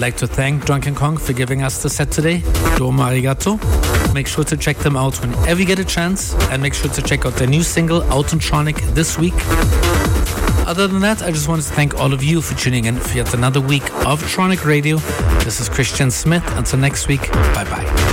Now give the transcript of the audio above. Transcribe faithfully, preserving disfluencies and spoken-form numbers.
like to thank Drunken Kong for giving us the set today. Domo arigato. Make sure to check them out whenever you get a chance, and make sure to check out their new single, Out on Tronic, this week. Other than that, I just wanted to thank all of you for tuning in for yet another week of Tronic Radio. This is Christian Smith. Until next week, bye-bye.